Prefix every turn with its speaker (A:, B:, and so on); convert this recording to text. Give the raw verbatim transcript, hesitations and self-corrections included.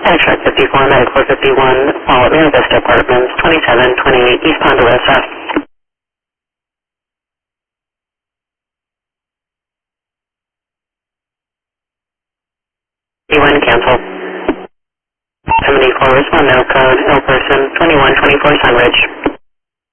A: Shark fifty-four, Medic four fifty-one, all at Rio Vista Apartments, twenty-seven twenty-eight East Ponderosa. fifty-one, cancel. seventy-four, respond no code, ill person, twenty-one twenty-four Sunridge.